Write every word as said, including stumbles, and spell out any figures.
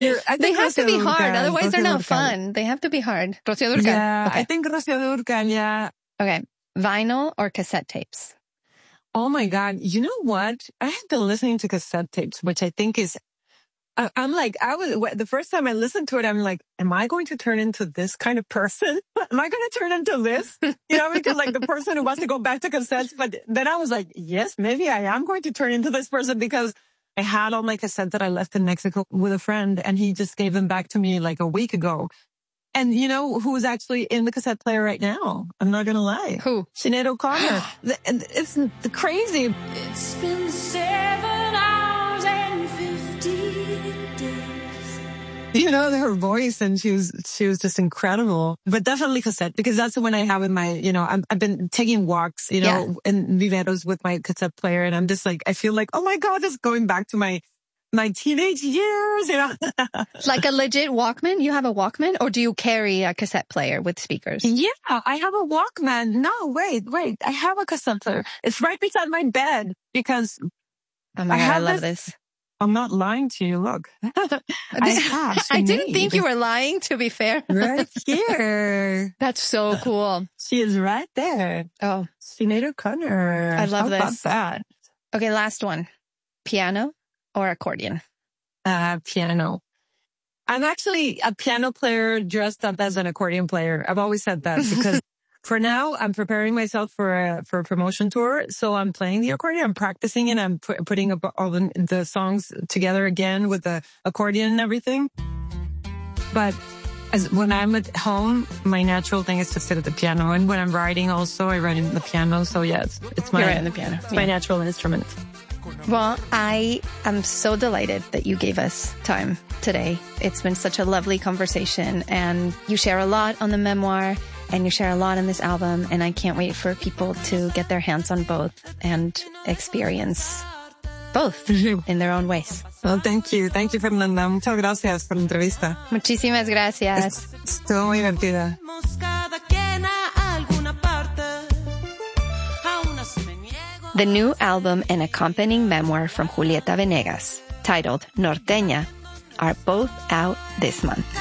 I They think have to be Rocío hard. Dúrcal, Otherwise, they're Rocío not Dúrcal. fun. They have to be hard. Rocío Dúrcal. Yeah, Okay. I think Rocío Dúrcal, yeah. Okay. Vinyl or cassette tapes? Oh my God. You know what? I have been listening to cassette tapes, which I think is, I, I'm like, I was, the first time I listened to it, I'm like, am I going to turn into this kind of person? Am I going to turn into this? You know, because like the person who wants to go back to cassettes. But then I was like, yes, maybe I am going to turn into this person because I had all my cassettes that I left in Mexico with a friend and he just gave them back to me like a week ago. And you know who's actually in the cassette player right now? I'm not going to lie. Who? Sinead O'Connor. It's crazy. It's been seven hours and fifteen days. You know, her voice, and she was, she was just incredible. But definitely cassette, because that's the one I have in my, you know, I'm, I've been taking walks, you know, Yeah. in viveros with my cassette player. And I'm just like, I feel like, oh my God, it's going back to my, my teenage years, you know. Like a legit Walkman? You have a Walkman? Or do you carry a cassette player with speakers? Yeah, I have a Walkman. No, wait, wait. I have a cassette player. It's right beside my bed because Oh my I God, I have love this- this. I'm not lying to you. Look, I have. I didn't Sinead. think you were lying, to be fair. Right here. That's so cool. She is right there. Oh, Sinead O'Connor. I love How this. about that? okay. Last one. Piano or accordion? Uh, piano. I'm actually a piano player dressed up as an accordion player. I've always said that because for now I'm preparing myself for a, for a promotion tour. So I'm playing the accordion. I'm practicing it. I'm pu- putting up all the, the songs together again with the accordion and everything. But as when I'm at home, my natural thing is to sit at the piano. And when I'm writing also, I write in the piano. So yeah, it's, it's my, You're in the piano. it's my Yeah. natural instrument. Well, I am so delighted that you gave us time today. It's been such a lovely conversation, and you share a lot on the memoir and you share a lot on this album, and I can't wait for people to get their hands on both and experience both in their own ways. Well, thank you. Thank you, Fernanda. Muchas gracias por la entrevista. Muchísimas gracias. Estuvo muy divertida. Cada quien a alguna parte. Aún así me niego. The new album and accompanying memoir from Julieta Venegas, titled Norteña, are both out this month.